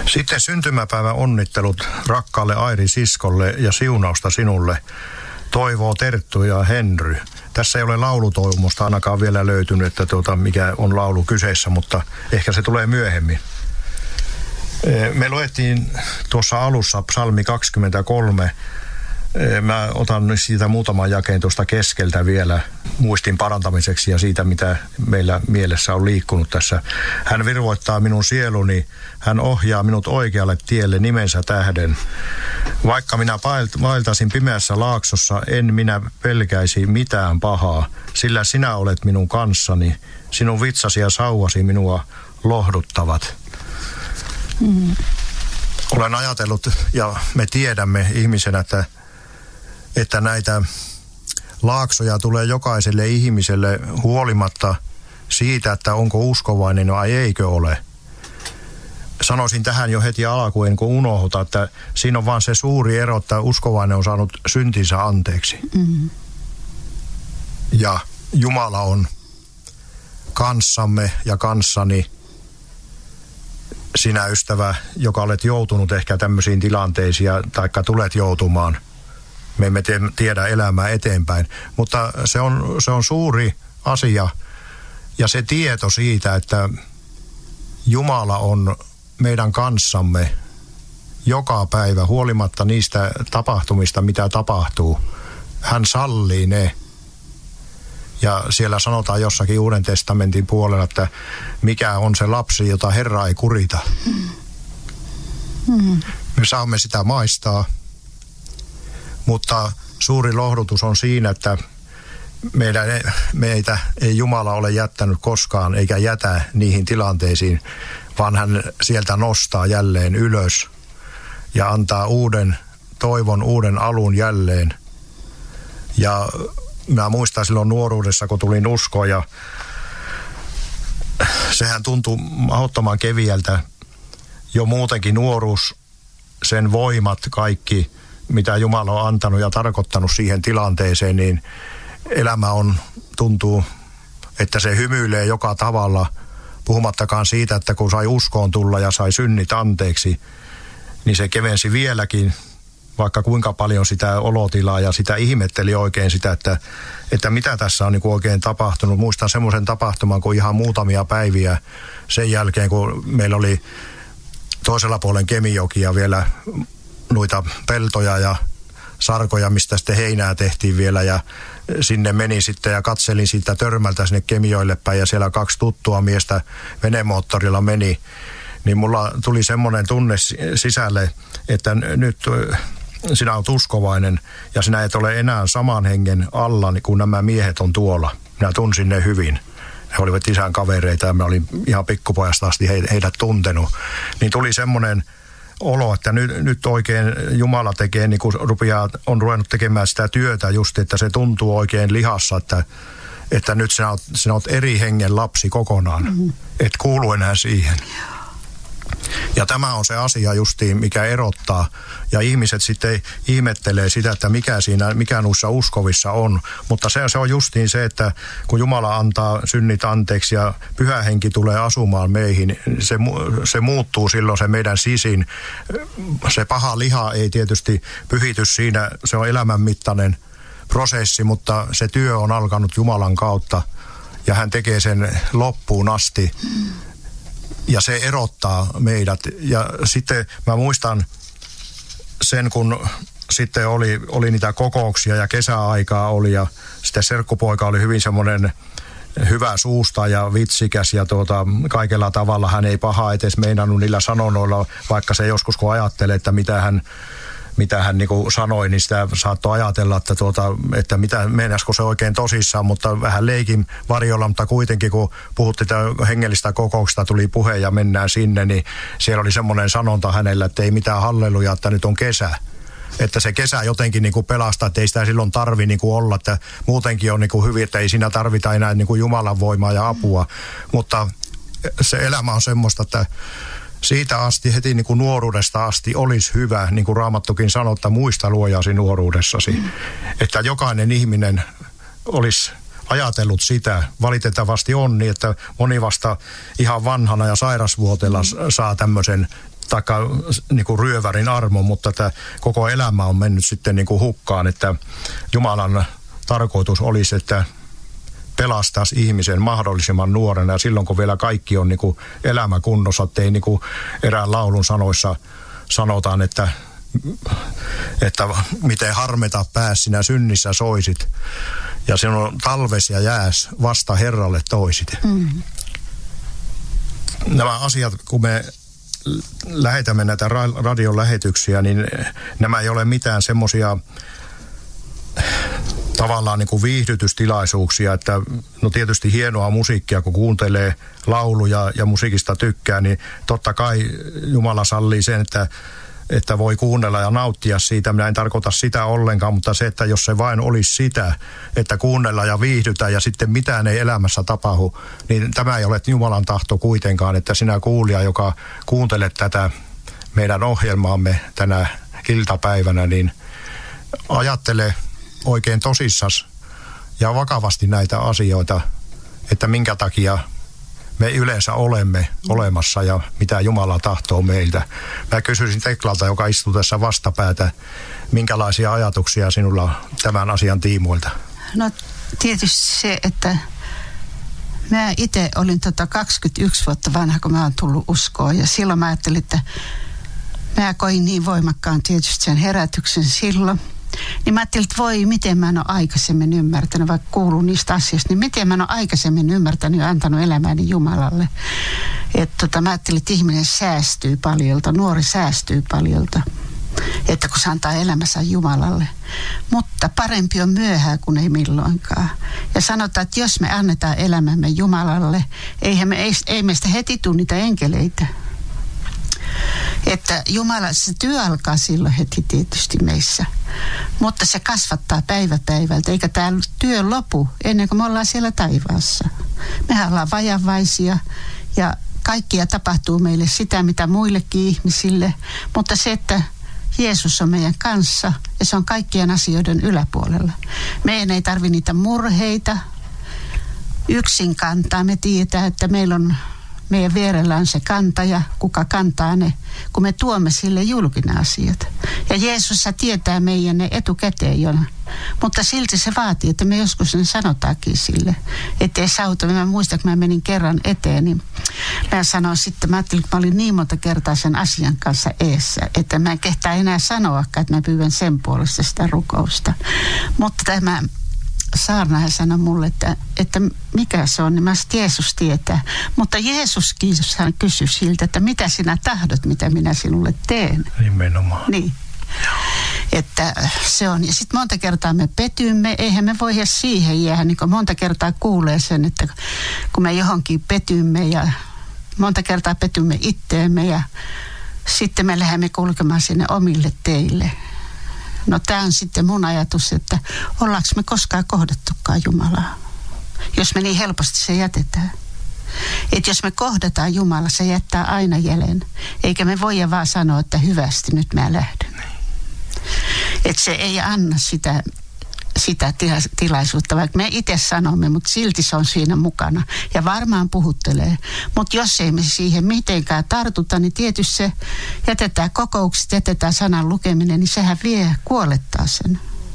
Sitten syntymäpäivän onnittelut rakkaalle Airi siskolle ja siunausta sinulle. Toivoo Terttu ja Henry. Tässä ei ole laulutoivomusta ainakaan vielä löytynyt, että mikä on laulu kyseessä, mutta ehkä se tulee myöhemmin. Me luettiin tuossa alussa psalmi 23. Mä otan siitä muutaman jakeen tuosta keskeltä vielä muistin parantamiseksi ja siitä, mitä meillä mielessä on liikkunut tässä. Hän virvoittaa minun sieluni, hän ohjaa minut oikealle tielle nimensä tähden. Vaikka minä vaeltaisin pimeässä laaksossa, en minä pelkäisi mitään pahaa, sillä sinä olet minun kanssani, sinun vitsasi ja sauvasi minua lohduttavat. Olen ajatellut ja me tiedämme ihmisenä, että näitä laaksoja tulee jokaiselle ihmiselle huolimatta siitä, että onko uskovainen vai eikö ole. Sanoisin tähän jo heti alkuun, kun unohduta, että siinä on vaan se suuri ero, että uskovainen on saanut syntinsä anteeksi. Ja Jumala on kanssamme ja kanssani. Sinä ystävä, joka olet joutunut ehkä tämmöisiin tilanteisiin, taikka tulet joutumaan. Me emme tiedä elämää eteenpäin, mutta se on suuri asia ja se tieto siitä, että Jumala on meidän kanssamme joka päivä huolimatta niistä tapahtumista, mitä tapahtuu. Hän sallii ne. Ja siellä sanotaan jossakin Uuden testamentin puolella, että mikä on se lapsi, jota Herra ei kurita. Me saamme sitä maistaa. Mutta suuri lohdutus on siinä, että meitä ei Jumala ole jättänyt koskaan eikä jätä niihin tilanteisiin, vaan hän sieltä nostaa jälleen ylös ja antaa uuden toivon, uuden alun jälleen. Ja mä muistan silloin nuoruudessa, kun tulin uskoon ja sehän tuntui mahdottoman keviältä jo muutenkin nuoruus, sen voimat kaikki, mitä Jumala on antanut ja tarkoittanut siihen tilanteeseen, niin elämä tuntuu, että se hymyilee joka tavalla, puhumattakaan siitä, että kun sai uskoon tulla ja sai synnit anteeksi, niin se kevensi vieläkin, vaikka kuinka paljon sitä olotilaa ja sitä ihmetteli oikein sitä, että mitä tässä on niin kuin oikein tapahtunut. Muistan semmoisen tapahtuman, kun ihan muutamia päiviä sen jälkeen, kun meillä oli toisella puolen Kemijokia vielä noita peltoja ja sarkoja, mistä sitten heinää tehtiin vielä ja sinne meni sitten ja katselin siitä törmältä sinne Kemijoille päin ja siellä 2 tuttua miestä venemoottorilla meni, niin mulla tuli semmoinen tunne sisälle, että nyt sinä olet uskovainen ja sinä et ole enää saman hengen alla, kun nämä miehet on tuolla. Minä tunsin ne hyvin. He olivat isän kavereita ja mä olin ihan pikkupojasta asti heidät tuntenut. Niin tuli semmoinen olo, että nyt oikein Jumala tekee, niin kuin on ruvennut tekemään sitä työtä just, että se tuntuu oikein lihassa, että nyt sinä olet eri hengen lapsi kokonaan, et kuulu enää siihen. Ja tämä on se asia justiin, mikä erottaa. Ja ihmiset sitten ihmettelee sitä, että mikä noissa uskovissa on. Mutta se on justiin se, että kun Jumala antaa synnit anteeksi ja Pyhä Henki tulee asumaan meihin, se muuttuu silloin se meidän sisin. Se paha liha ei tietysti pyhity siinä, se on elämänmittainen prosessi, mutta se työ on alkanut Jumalan kautta ja hän tekee sen loppuun asti. Ja se erottaa meidät. Ja sitten mä muistan sen, kun sitten oli niitä kokouksia ja kesäaikaa oli ja sitten serkkupoika oli hyvin semmoinen hyvä suusta ja vitsikäs ja kaikella tavalla hän ei pahaa edes meinannut niillä sanonnoilla, vaikka se joskus kun ajattelee, että mitä hän niin kuin sanoi, niin sitä saattoi ajatella, että mitä meinäskö se oikein tosissaan, mutta vähän leikin varjolla, mutta kuitenkin kun puhuttiin hengellistä kokouksesta, tuli puhe ja mennään sinne, niin siellä oli semmoinen sanonta hänellä, että ei mitään halleluja, että nyt on kesä. Että se kesä jotenkin niin kuin pelastaa, että ei sitä silloin tarvi niin kuin olla, että muutenkin on niin kuin hyvin, että ei siinä tarvita enää niin kuin Jumalan voimaa ja apua, mutta se elämä on semmoista, että siitä asti, heti niin kuin nuoruudesta asti olisi hyvä, niin kuin Raamattukin sanoo, että muista luojasi nuoruudessasi. Että jokainen ihminen olisi ajatellut sitä. Valitettavasti on niin, että moni vasta ihan vanhana ja sairasvuoteella saa tämmöisen taikka niin kuin ryövärin armo, mutta tämä koko elämä on mennyt sitten niin kuin hukkaan, että Jumalan tarkoitus olisi, että pelastaisi ihmisen mahdollisimman nuorena ja silloin, kun vielä kaikki on niin kuin elämä kunnossa, ettei niin kuin erään laulun sanoissa sanotaan, että miten harmeta pääs sinä synnissä soisit ja sinun talves ja jääs vasta Herralle toisit. Nämä asiat, kun me lähetämme näitä radion lähetyksiä, niin nämä ei ole mitään semmoisia tavallaan niin kuin viihdytystilaisuuksia, että no tietysti hienoa musiikkia, kun kuuntelee lauluja ja musiikista tykkää, niin totta kai Jumala sallii sen, että voi kuunnella ja nauttia siitä. Minä en tarkoita sitä ollenkaan, mutta se, että jos se vain olisi sitä, että kuunnella ja viihdytä ja sitten mitään ei elämässä tapahdu, niin tämä ei ole Jumalan tahto kuitenkaan, että sinä kuulija, joka kuuntelet tätä meidän ohjelmaamme tänä iltapäivänä, niin ajattele oikein tosissas ja vakavasti näitä asioita, että minkä takia me yleensä olemme olemassa ja mitä Jumala tahtoo meiltä. Mä kysyisin Teklalta, joka istuu tässä vastapäätä, minkälaisia ajatuksia sinulla on tämän asian tiimoilta? No tietysti se, että mä itse olin 21 vuotta vanha, kun mä oon tullut uskoon ja silloin mä ajattelin, että mä koin niin voimakkaan tietysti sen herätyksen silloin. Niin mä ajattelin, että voi, miten mä en ole aikaisemmin ymmärtänyt, vaikka kuuluu niistä asioista, niin miten mä en ole aikaisemmin ymmärtänyt ja antanut elämääni Jumalalle. Että mä ajattelin, että ihminen säästyy paljolta, nuori säästyy paljolta, että kun se antaa elämänsä Jumalalle. Mutta parempi on myöhään kuin ei milloinkaan. Ja sanotaan, että jos me annetaan elämämme Jumalalle, ei meistä heti tule niitä enkeleitä. Että Jumala, se työ alkaa silloin heti tietysti meissä, mutta se kasvattaa päivä päivältä, eikä tämä työ lopu ennen kuin me ollaan siellä taivaassa. Mehän ollaan vajavaisia ja kaikkia tapahtuu meille sitä, mitä muillekin ihmisille, mutta se, että Jeesus on meidän kanssa ja se on kaikkien asioiden yläpuolella. Meidän ei tarvitse niitä murheita yksin kantaa. Me tiedetään, että meidän vierellä on se kantaja, kuka kantaa ne, kun me tuomme sille julkina asiat. Ja Jeesus tietää meidän ne etukäteen jo. Mutta silti se vaatii, että me joskus ne sanotaankin sille. Ettei sauta. Mä muistan, kun mä menin kerran eteen, niin mä sanoin sitten, mä ajattelin, että mä olin niin monta kertaa sen asian kanssa eessä, että mä en kehtaa enää sanoakaan, että mä pyydän sen puolesta sitä rukousta. Mutta tämä saarnaaja sanoi mulle, että mikä se on, niin mä sanoin, että Jeesus tietää. Mutta Jeesuskin kysyi siltä, että mitä sinä tahdot, mitä minä sinulle teen. Nimenomaan. Niin. Että se on. Ja sitten monta kertaa me petymme, eihän me voi siihen jäädä, niin kuin monta kertaa kuulee sen, että kun me johonkin petymme ja monta kertaa petymme itteemme ja sitten me lähdemme kulkemaan sinne omille teille. No tämä on sitten mun ajatus, että ollaanko me koskaan kohdattukaan Jumalaa, jos me niin helposti se jätetään. Että jos me kohdataan Jumala, se jättää aina jäljen, eikä me voida vaan sanoa, että hyvästi nyt mä lähdön. Että se ei anna sitä tilaisuutta, vaikka me itse sanomme, mutta silti se on siinä mukana ja varmaan puhuttelee. Mutta jos ei me siihen mitenkään tartuta, niin tietysti se jätetään kokoukset, jätetään sanan lukeminen, niin sehän kuolettaa sen.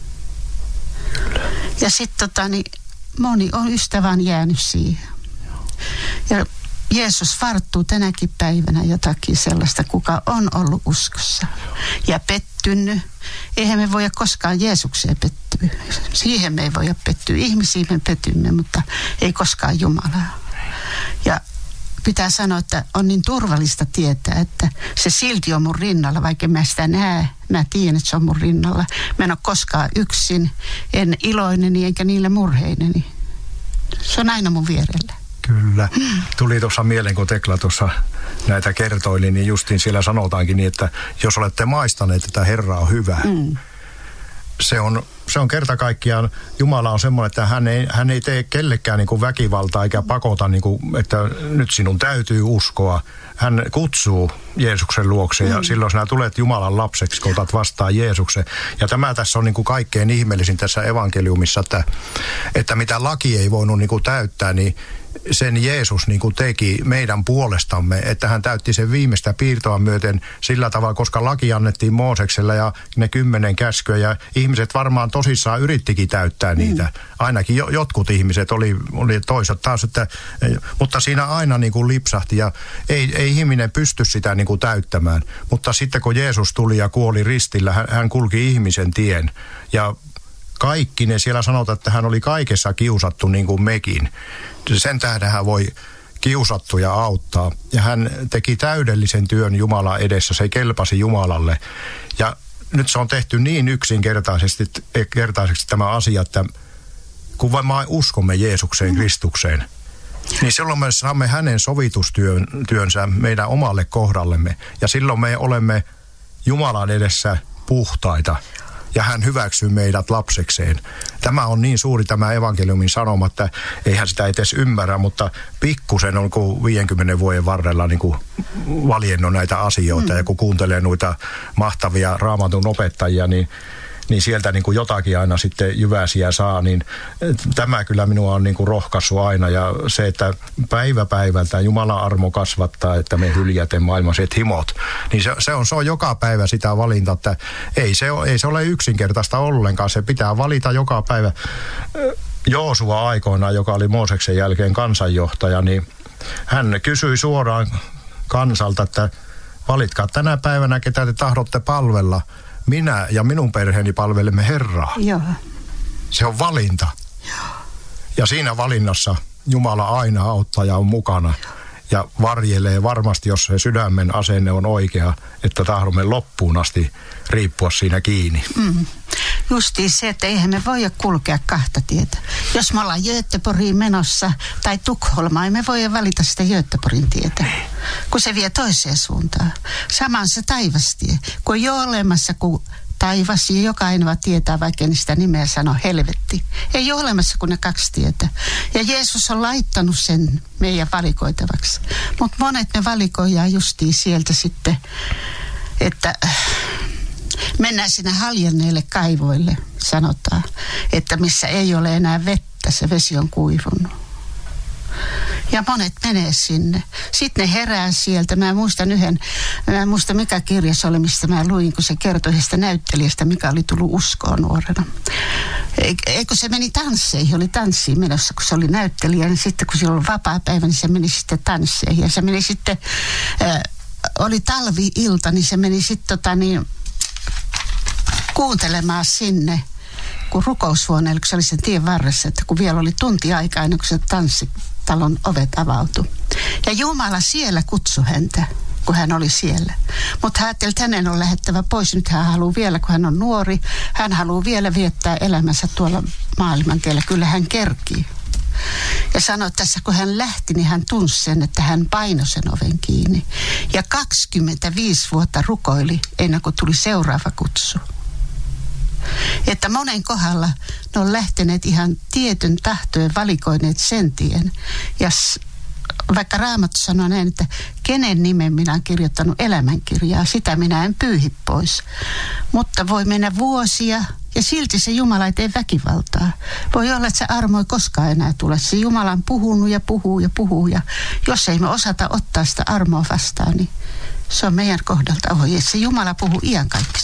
Ja sitten niin moni on ystävän jäänyt siihen. Ja Jeesus varttuu tänäkin päivänä jotakin sellaista, kuka on ollut uskossa ja pettynyt. Eihän me voida koskaan Jeesukseen pettyä. Siihen me ei voida pettyä. Ihmisiin me petymme, mutta ei koskaan Jumalaa. Ja pitää sanoa, että on niin turvallista tietää, että se silti on mun rinnalla, vaikka mä sitä näe. Mä tiedän, että se on mun rinnalla. Mä en ole koskaan yksin, en iloineni enkä niille murheineni. Se on aina mun vierellä. Kyllä. Tuli tuossa mieleen, kun Tekla tuossa näitä kertoili, niin justiin siellä sanotaankin niin, että jos olette maistaneet, että Herra on hyvä. Se on kerta kaikkiaan, Jumala on semmoinen, että hän ei tee kellekään niin kuin väkivaltaa eikä pakota, niin kuin, että nyt sinun täytyy uskoa. Hän kutsuu Jeesuksen luokse ja silloin sinä tulet Jumalan lapseksi, kun otat vastaan Jeesuksen. Ja tämä tässä on niin kuin kaikkein ihmeellisin tässä evankeliumissa, että mitä laki ei voinut niin kuin täyttää, niin sen Jeesus niin kuin teki meidän puolestamme, että hän täytti sen viimeistä piirtoa myöten sillä tavalla, koska laki annettiin Mooseksella ja ne 10 käskyä ja ihmiset varmaan tosissaan yrittikin täyttää niitä. Ainakin jotkut ihmiset oli toiset taas, mutta siinä aina niin kuin lipsahti ja ei ihminen pysty sitä niin kuin täyttämään. Mutta sitten kun Jeesus tuli ja kuoli ristillä, hän kulki ihmisen tien ja kaikki ne siellä sanotaan, että hän oli kaikessa kiusattu niin kuin mekin. Sen tähden hän voi kiusattuja auttaa. Ja hän teki täydellisen työn Jumalan edessä. Se kelpasi Jumalalle. Ja nyt se on tehty niin yksinkertaiseksi tämä asia, että kun vain uskomme Jeesukseen, Kristukseen, niin silloin me saamme hänen sovitustyönsä meidän omalle kohdallemme. Ja silloin me olemme Jumalan edessä puhtaita. Ja hän hyväksyy meidät lapsekseen. Tämä on niin suuri tämä evankeliumin sanoma, että eihän sitä edes ymmärrä, mutta pikkusen on kuin 50 vuoden varrella niin kuin valjennut näitä asioita. Ja kun kuuntelee noita mahtavia Raamatun opettajia, niin sieltä niin kuin jotakin aina sitten jyväsiä saa, niin tämä kyllä minua on niin kuin rohkaissut aina. Ja se, että päivä päivältä Jumalan armo kasvattaa, että me hyljäten maailmaiset himot, niin se on joka päivä sitä valinta, että ei se ole yksinkertaista ollenkaan. Se pitää valita joka päivä. Joosua aikoinaan, joka oli Mooseksen jälkeen kansanjohtaja, niin hän kysyi suoraan kansalta, että valitkaa tänä päivänä, ketä te tahdotte palvella. Minä ja minun perheeni palvelemme Herraa. Joo. Se on valinta. Joo. Ja siinä valinnassa Jumala aina auttaa ja on mukana. Ja varjelee varmasti, jos se sydämen asenne on oikea, että tahdomme loppuun asti riippua siinä kiinni. Justiin se, että eihän me voi kulkea kahta tietä. Jos me ollaan Göteborgiin menossa tai Tukholmaan, me voi valita sitä Göteborgin tietä, kun se vie toiseen suuntaan. Samaan se taivastie, kun ei ole olemassa kuin taivas ja jokainen tietää, vaikka sitä nimeä sano helvetti. Ei ole olemassa kuin ne 2 tietä. Ja Jeesus on laittanut sen meidän valikoitavaksi. Mutta monet ne valikoidaan justiin sieltä sitten, että mennään sinne haljenneille kaivoille, sanotaan, että missä ei ole enää vettä, se vesi on kuivunut. Ja monet menee sinne. Sitten ne herää sieltä. Mä muista mikä kirja se oli, mistä mä luin, kun se kertoi sitä näyttelijästä, mikä oli tullut uskoon nuorena. Eikö se meni tansseihin, oli tanssiin menossa, kun se oli näyttelijä, niin sitten kun se oli vapaa päivä, niin se meni sitten tansseihin. Ja se meni sitten, oli talvi-ilta, niin se meni sitten kuuntelemaan sinne, kun rukoushuoneelle, kun se oli sen tien varressa, että kun vielä oli tunti aikaa ennen kuin se tanssitalon ovet avautui. Ja Jumala siellä kutsui häntä, kun hän oli siellä. Mutta hän ajatteli, että hänen on lähettävä pois. Nyt hän haluaa vielä, kun hän on nuori, hän haluaa vielä viettää elämänsä tuolla maailmantiellä. Kyllä hän kerkii. Ja sanoi, että tässä kun hän lähti, niin hän tunsi sen, että hän painoi sen oven kiinni. Ja 25 vuotta rukoili ennen kuin tuli seuraava kutsu. Että monen kohdalla ne on lähteneet ihan tietyn tahtojen valikoineet sen tien. Ja vaikka Raamattu sanoo näin, että kenen nimen minä olen kirjoittanut elämänkirjaa, sitä minä en pyyhi pois. Mutta voi mennä vuosia ja silti se Jumala ei tee väkivaltaa. Voi olla, että se armo ei koskaan enää tule. Se Jumala on puhunut ja puhuu ja puhuu. Ja jos ei me osata ottaa sitä armoa vastaan, niin se on meidän kohdalta ohi. Se Jumala puhuu iankaikkisesti.